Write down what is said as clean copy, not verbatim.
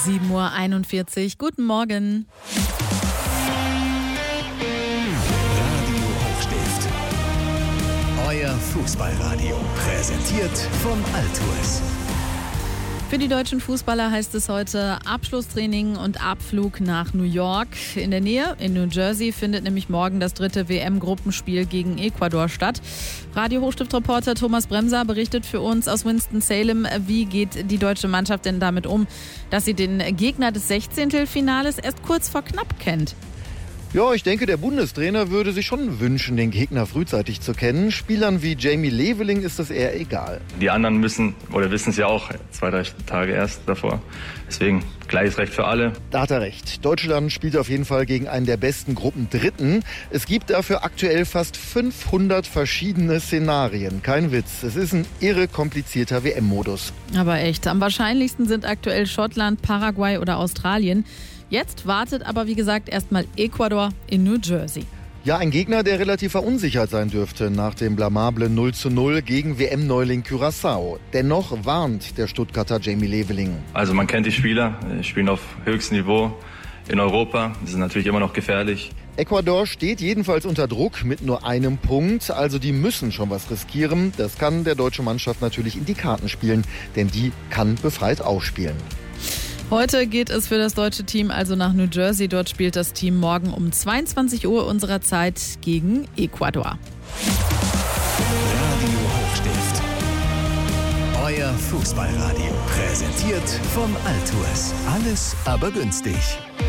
7:41 Uhr. Guten Morgen. Radio Hochstift. Euer Fußballradio. Präsentiert von Altours. Für die deutschen Fußballer heißt es heute Abschlusstraining und Abflug nach New York. In der Nähe, in New Jersey, findet nämlich morgen das 3. WM-Gruppenspiel gegen Ecuador statt. Radio Hochstift-Reporter Thomas Bremser berichtet für uns aus Winston-Salem. Wie geht die deutsche Mannschaft denn damit um, dass sie den Gegner des 16. Finales erst kurz vor knapp kennt? Ja, ich denke, der Bundestrainer würde sich schon wünschen, den Gegner frühzeitig zu kennen. Spielern wie Jamie Leveling ist das eher egal. Die anderen wissen es ja auch 2-3 Tage erst davor. Deswegen gleiches Recht für alle. Da hat er recht. Deutschland spielt auf jeden Fall gegen einen der besten Gruppen Dritten. Es gibt dafür aktuell fast 500 verschiedene Szenarien. Kein Witz. Es ist ein irre komplizierter WM-Modus. Aber echt, am wahrscheinlichsten sind aktuell Schottland, Paraguay oder Australien. Jetzt wartet aber, wie gesagt, erstmal Ecuador in New Jersey. Ja, ein Gegner, der relativ verunsichert sein dürfte nach dem blamablen 0:0 gegen WM-Neuling Curaçao. Dennoch warnt der Stuttgarter Jamie Leveling. Also man kennt die Spieler, spielen auf höchstem Niveau in Europa. Die sind natürlich immer noch gefährlich. Ecuador steht jedenfalls unter Druck mit nur einem Punkt, also die müssen schon was riskieren. Das kann der deutschen Mannschaft natürlich in die Karten spielen, denn die kann befreit aufspielen. Heute geht es für das deutsche Team also nach New Jersey. Dort spielt das Team morgen um 22 Uhr unserer Zeit gegen Ecuador. Radio Hochstift. Euer Fußballradio. Präsentiert von Altours. Alles aber günstig.